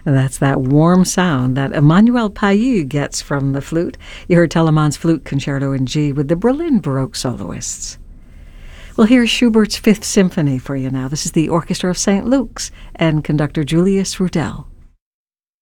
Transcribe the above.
And that's that warm sound that Emmanuel Payou gets from the flute. You heard Telemann's Flute Concerto in G with the Berlin Baroque soloists. Well, here's Schubert's Fifth Symphony for you now. This is the Orchestra of St. Luke's and conductor Julius Rudel.